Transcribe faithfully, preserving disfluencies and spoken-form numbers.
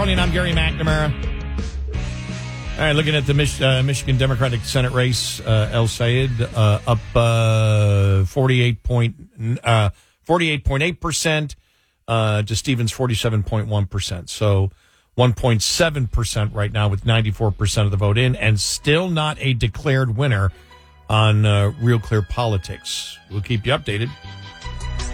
Hamiltonian. I'm Gary McNamara. All right, looking at the Mich- uh, Michigan Democratic Senate race, uh, El Sayed uh, up uh, forty-eight point uh, forty-eight point eight percent uh, to Stevens forty-seven point one percent. So one point seven percent right now with ninety-four percent of the vote in, and still not a declared winner on uh, Real Clear Politics. We'll keep you updated.